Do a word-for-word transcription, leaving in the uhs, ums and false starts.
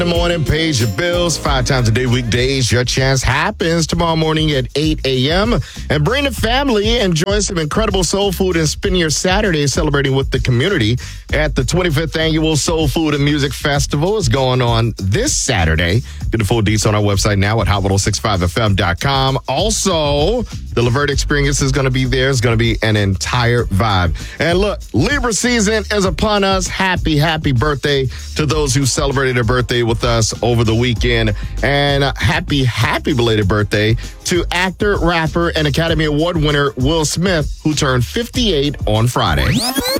the morning, pays your bills five times a day, weekdays. Your chance happens tomorrow morning at eight a.m. And bring the family, enjoy some incredible soul food, and spend your Saturday celebrating with the community at the twenty-fifth Annual Soul Food and Music Festival. Is going on this Saturday. Get the full deets on our website now at hot one oh six five f m dot com. Also, the Levert Experience is going to be there. It's going to be an entire vibe. And look, Libra season is upon us. Happy, happy birthday to those who celebrated their birthday with us over the weekend. And uh, happy, happy belated birthday to actor, rapper, and Academy Award winner Will Smith, who turned fifty-eight on Friday.